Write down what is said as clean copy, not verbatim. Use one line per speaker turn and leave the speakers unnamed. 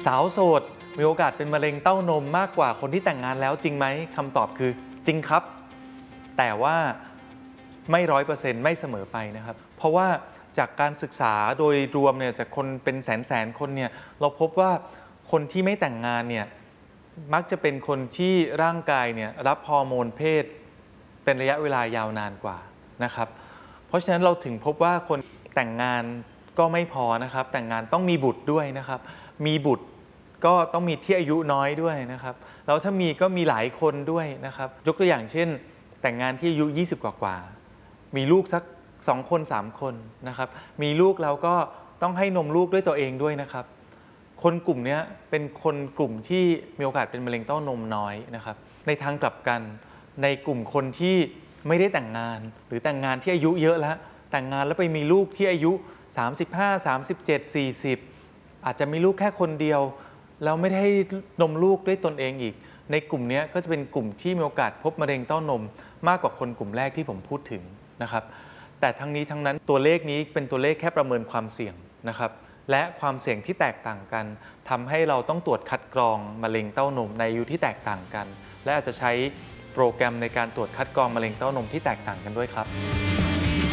สาวโสดมีโอกาสเป็นมะเร็งเต้านมมากกว่าคนที่แต่งงานแล้วจริงไหมคำตอบคือจริงครับแต่ว่าไม่100%ไม่เสมอไปนะครับเพราะว่าจากการศึกษาโดยรวมเนี่ยจากคนเป็นแสนคนเนี่ยเราพบว่าคนที่ไม่แต่งงานเนี่ยมักจะเป็นคนที่ร่างกายเนี่ยรับฮอร์โมนเพศเป็นระยะเวลายาวนานกว่านะครับเพราะฉะนั้นเราถึงพบว่าคนแต่งงานก็ไม่พอนะครับแต่งงานต้องมีบุตรด้วยนะครับมีบุตรก็ต้องมีที่อายุน้อยด้วยนะครับแล้วถ้ามีก็มีหลายคนด้วยนะครับยกตัวอย่างเช่นแต่งงานที่อายุ20กว่ามีลูกสัก2คน3คนนะครับมีลูกแล้วก็ต้องให้นมลูกด้วยตัวเองด้วยนะครับคนกลุ่มนี้เป็นคนกลุ่มที่มีโอกาสเป็นมะเร็งเต้านมน้อยนะครับในทางกลับกันในกลุ่มคนที่ไม่ได้แต่งงานหรือแต่งงานที่อายุเยอะแล้วแต่งงานแล้วไปมีลูกที่อายุ35 37 40อาจจะมีลูกแค่คนเดียวแล้วไม่ได้ให้นมลูกด้วยตนเองอีกในกลุ่มนี้ก็จะเป็นกลุ่มที่มีโอกาสพบมะเร็งเต้านมมากกว่าคนกลุ่มแรกที่ผมพูดถึงนะครับแต่ทั้งนี้ทั้งนั้นตัวเลขนี้เป็นตัวเลขแค่ประเมินความเสี่ยงนะครับและความเสี่ยงที่แตกต่างกันทำให้เราต้องตรวจคัดกรองมะเร็งเต้านมในอายุที่แตกต่างกันและอาจจะใช้โปรแกรมในการตรวจคัดกรองมะเร็งเต้านมที่แตกต่างกันด้วยครับ